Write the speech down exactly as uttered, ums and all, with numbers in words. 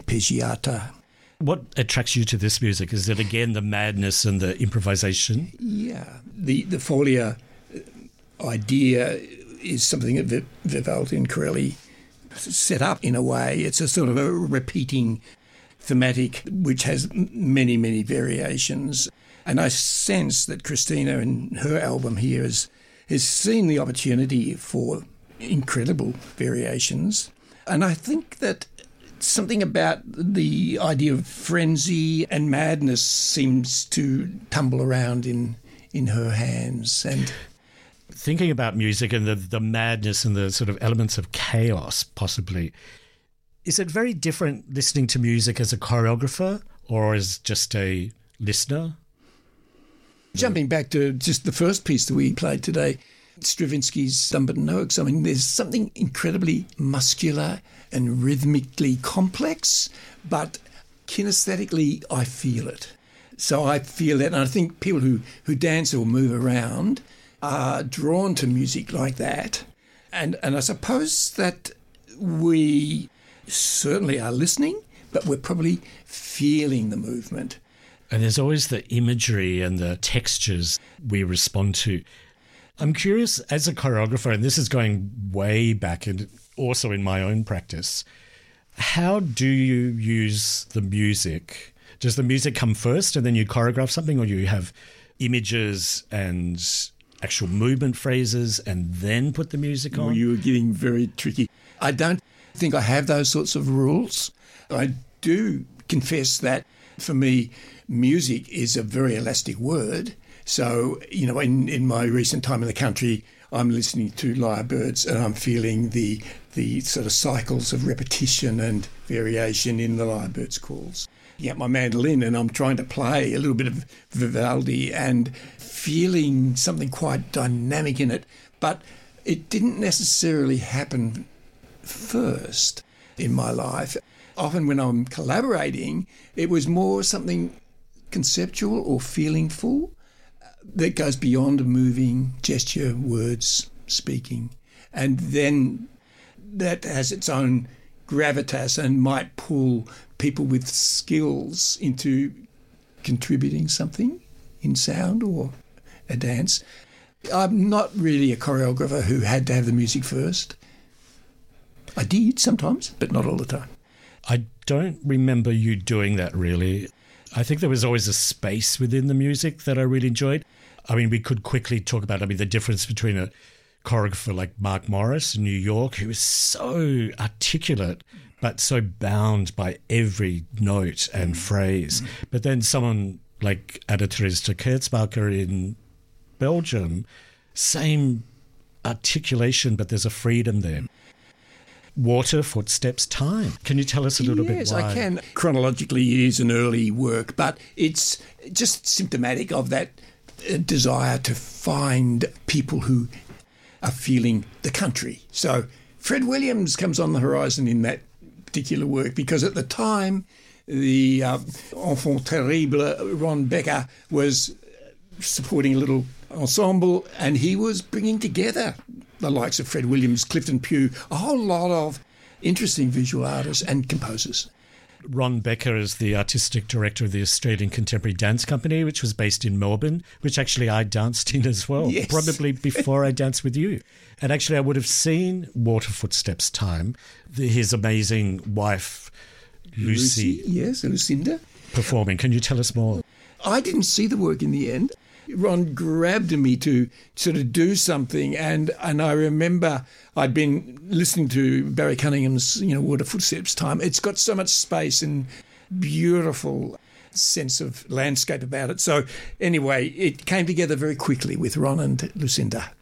arpeggiata. What attracts you to this music? Is it, again, the madness and the improvisation? Yeah. The, the Foglia idea is something that Vivaldi and Corelli set up in a way. It's a sort of a repeating thematic which has many, many variations. And I sense that Christina in her album here has, has seen the opportunity for incredible variations. And I think that something about the idea of frenzy and madness seems to tumble around in, in her hands. And thinking about music and the, the madness and the sort of elements of chaos, possibly, is it very different listening to music as a choreographer or as just a listener? Jumping back to just the first piece that we played today, Stravinsky's Dumbarton Oaks, I mean, there's something incredibly muscular and rhythmically complex, but kinesthetically I feel it. So I feel that, and I think people who, who dance or move around are drawn to music like that. And, and I suppose that we certainly are listening, but we're probably feeling the movement. And there's always the imagery and the textures we respond to. I'm curious, as a choreographer, and this is going way back and also in my own practice, how do you use the music? Does the music come first and then you choreograph something, or you have images and actual movement phrases and then put the music on? Well, you were getting very tricky. I don't think I have those sorts of rules. I do confess that for me, music is a very elastic word. So, you know, in, in my recent time in the country, I'm listening to lyrebirds and I'm feeling the the sort of cycles of repetition and variation in the lyrebirds' calls. Yeah, my mandolin, and I'm trying to play a little bit of Vivaldi and feeling something quite dynamic in it. But it didn't necessarily happen first in my life. Often when I'm collaborating, it was more something conceptual or feelingful that goes beyond moving, gesture, words, speaking. And then that has its own gravitas and might pull people with skills into contributing something in sound or a dance. I'm not really a choreographer who had to have the music first. I did sometimes, but not all the time. I don't remember you doing that, really. I think there was always a space within the music that I really enjoyed. I mean, we could quickly talk about, I mean, the difference between a choreographer like Mark Morris in New York, who is so articulate but so bound by every note and phrase. But then someone like Anna-Therese de Kerzbacher in Belgium, same articulation, but there's a freedom there. Water, Footsteps, Time. Can you tell us a little yes, bit why? Yes, I can. Chronologically, it is an early work, but it's just symptomatic of that desire to find people who are feeling the country. So Fred Williams comes on the horizon in that particular work because at the time, the uh, enfant terrible, Ron Becker, was supporting a little ensemble and he was bringing together the likes of Fred Williams, Clifton Pugh, a whole lot of interesting visual artists and composers. Ron Becker is the artistic director of the Australian Contemporary Dance Company, which was based in Melbourne, which actually I danced in as well, yes. Probably before I danced with you. And actually I would have seen Water, Footsteps, Time, the, his amazing wife, Lucy, Lucy, yes, Lucinda, performing. Can you tell us more? I didn't see the work in the end. Ron grabbed me to sort of do something, and, and I remember I'd been listening to Barry Cunningham's, you know, Water, Footsteps, Time. It's got so much space and beautiful sense of landscape about it. So anyway, it came together very quickly with Ron and Lucinda.